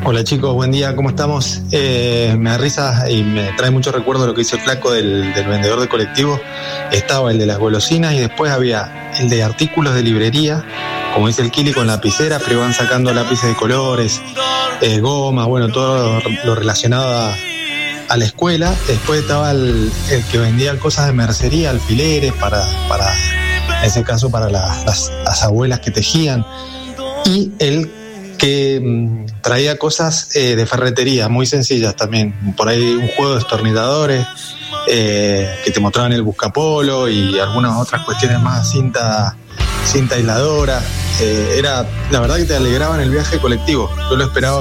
Hola chicos, buen día, ¿cómo estamos? Me da risa y me trae mucho recuerdo lo que hizo el flaco del vendedor de colectivo. Estaba el de las golosinas y después había el de artículos de librería, como dice el Kili, con lapicera, pero iban sacando lápices de colores, gomas, bueno, todo lo relacionado a la escuela. Después estaba el que vendía cosas de mercería, alfileres, para en ese caso para las abuelas que tejían. Y el que traía cosas de ferretería, muy sencillas también. Por ahí un juego de destornilladores, que te mostraban el buscapolo y algunas otras cuestiones más, cinta aisladora. Era, la verdad que te alegraban el viaje colectivo. Yo lo esperaba